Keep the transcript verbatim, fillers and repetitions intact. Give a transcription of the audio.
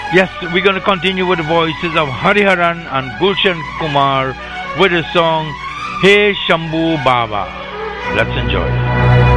Yes, we're going to continue with the voices of Hariharan and Gulshan Kumar with the song Hey Shambhu Baba. Let's enjoy.